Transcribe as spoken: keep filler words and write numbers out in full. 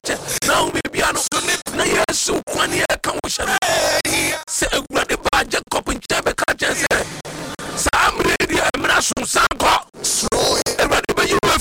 che na wo bibia no na Yesu kwani e kan wo hye se Awurade ba Jacob nche be ka che se sa amre dia emra so sa